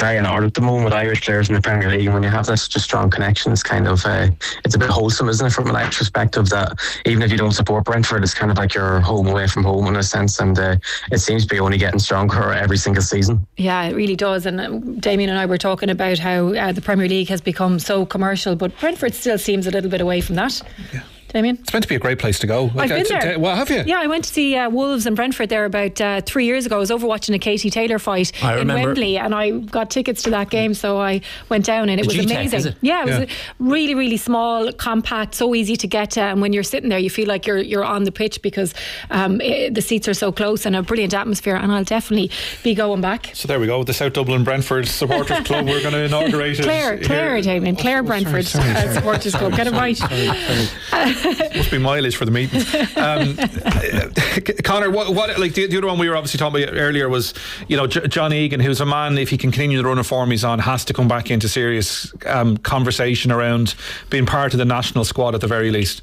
very hard at the moment with Irish players in the Premier League. And when you have such a strong connection, it's kind of it's a bit wholesome, isn't it, from an Irish perspective, that even if you don't support Brentford, it's kind of like you're home away from home in a sense. And it seems to be only getting stronger every single season. Yeah, it really does. And Damien and I were talking about how the Premier League has become so commercial, but Brentford still seems a little bit away from that. Yeah. Damien? It's meant to be a great place to go. I've been there. Well, have you? Yeah, I went to see Wolves and Brentford there about 3 years ago. I was over watching a Katie Taylor fight in Wembley, and I got tickets to that game, so I went down, and it was amazing. Is it? Yeah, it was really, really small, compact, so easy to get to, and when you're sitting there, you feel like you're on the pitch because the seats are so close, and a brilliant atmosphere, and I'll definitely be going back. So there we go, the South Dublin Brentford Supporters Club. We're going to inaugurate it. Clare, Damien. Clare Brentford Supporters Club. Get it right. Sorry. Must be mileage for the meeting. Conor, what like the other one we were obviously talking about earlier was, you know, John Egan, who's a man, if he can continue the run of form he's on, has to come back into serious conversation around being part of the national squad at the very least.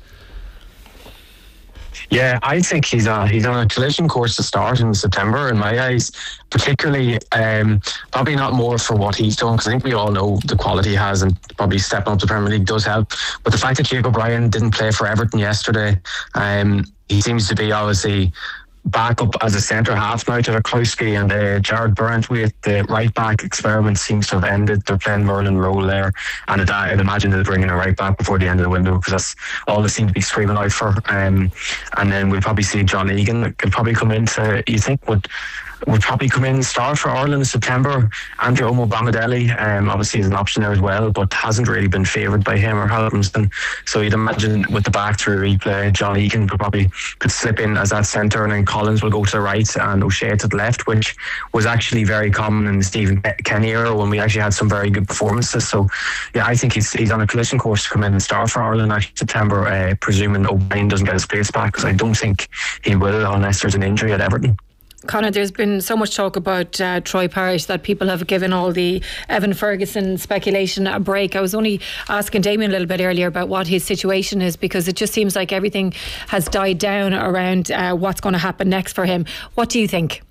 Yeah, I think he's on a collision course to start in September, in my eyes. Particularly, probably not more for what he's done, because I think we all know the quality he has, and probably stepping up to the Premier League does help. But the fact that Jake O'Brien didn't play for Everton yesterday, he seems to be obviously back up as a centre half now to Tarkowski, and Jared Burntwaite, the right back experiment seems to have ended. They're playing Merlin role there, and I'd imagine they'll bring in a right back before the end of the window, because that's all they seem to be screaming out for. And then we'll probably see John Egan that could probably come into, you think would probably come in and start for Ireland in September. Andrew Omo Bamadelli obviously is an option there as well, but hasn't really been favoured by him or Hallamston. So you'd imagine with the back through replay, John Egan could slip in as that centre, and then Collins will go to the right and O'Shea to the left, which was actually very common in the Stephen Kenny era when we actually had some very good performances. So yeah, I think he's on a collision course to come in and start for Ireland in September, presuming O'Brien doesn't get his place back, because I don't think he will unless there's an injury at Everton. Conor, there's been so much talk about Troy Parrish that people have given all the Evan Ferguson speculation a break. I was only asking Damien a little bit earlier about what his situation is, because it just seems like everything has died down around what's going to happen next for him. What do you think?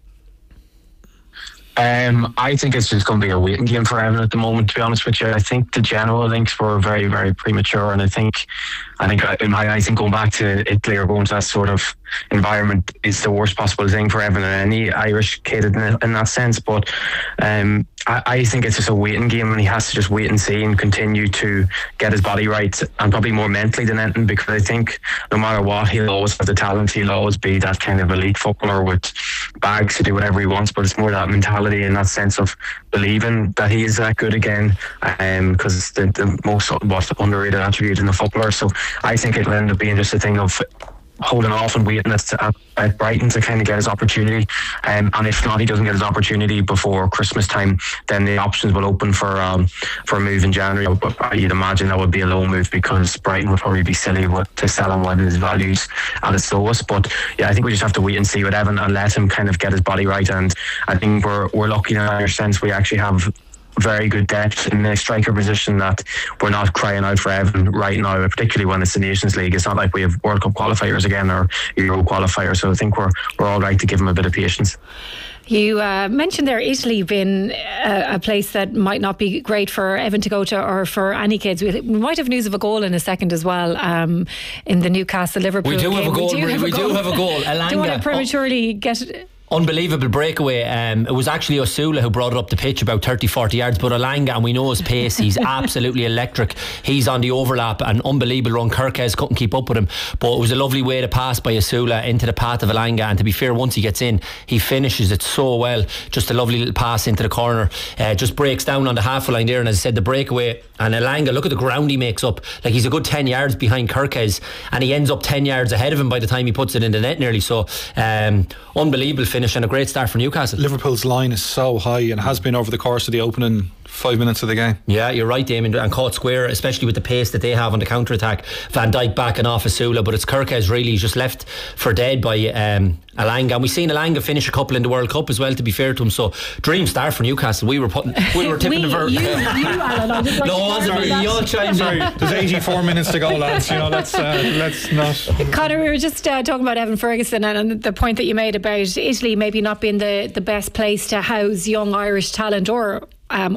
I think it's just going to be a waiting game for Evan at the moment, to be honest with you. I think the general links were very, very premature, and I think going back to Italy or going to that sort of environment is the worst possible thing for Evan and any Irish kid in that sense. But I think it's just a waiting game, and he has to just wait and see and continue to get his body right, and probably more mentally than anything, because I think no matter what, he'll always have the talent. He'll always be that kind of elite footballer with bags to do whatever he wants, but it's more that mentality and that sense of believing that he is that good again, because it's the most underrated attribute in the footballer. So I think it'll end up being just a thing of holding off and waiting at Brighton to kind of get his opportunity, and if not, he doesn't get his opportunity before Christmas time, then the options will open for a move in January. But you'd imagine that would be a low move, because Brighton would probably be silly to sell him when his values at its lowest. But yeah, I think we just have to wait and see with Evan and let him kind of get his body right. And I think we're lucky in our sense we actually have very good depth in the striker position, that we're not crying out for Evan right now, particularly when it's the Nations League. It's not like we have World Cup qualifiers again or Euro qualifiers, so I think we're all right to give him a bit of patience. You mentioned there Italy being a place that might not be great for Evan to go to, or for any kids. We might have news of a goal in a second as well, in the Newcastle-Liverpool game. We do have a goal. We do have a goal. Elanga. Do you want to prematurely get it? Unbelievable breakaway. It was actually Osula who brought it up the pitch about 30-40 yards, but Elanga, and we know his pace, he's absolutely electric. He's on the overlap, and unbelievable run. Kirkes couldn't keep up with him, but it was a lovely way to pass by Osula into the path of Elanga, and to be fair, once he gets in, he finishes it so well. Just a lovely little pass into the corner, just breaks down on the half line there, and as I said, the breakaway, and Elanga, look at the ground he makes up. Like, he's a good 10 yards behind Kirkes, and he ends up 10 yards ahead of him by the time he puts it in the net nearly. So unbelievable finish and a great start for Newcastle. Liverpool's line is so high, and has been over the course of the opening 5 minutes of the game. Yeah, you're right, Damien, and caught square, especially with the pace that they have on the counter-attack. Van Dijk backing off Osula, but it's Kirkes really just left for dead by Elanga, and we've seen Elanga finish a couple in the World Cup as well, to be fair to him. So dream start for Newcastle. We were tipping the verb. You, Alan, I just no, wasn't sorry, there's 84 minutes to go, lads. Let's not. Conor, we were just talking about Evan Ferguson, and the point that you made about Italy maybe not being the best place to house young Irish talent, or